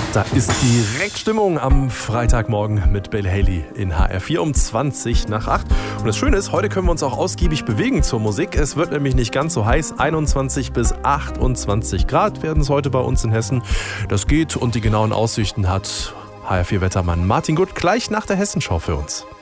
Da ist direkt Stimmung am Freitagmorgen mit Bill Haley in HR4 um 20:20. Und das Schöne ist, heute können wir uns auch ausgiebig bewegen zur Musik. Es wird nämlich nicht ganz so heiß. 21 bis 28 Grad werden es heute bei uns in Hessen. Das geht und die genauen Aussichten hat HR4-Wettermann Martin Gutt gleich nach der Hessenschau für uns.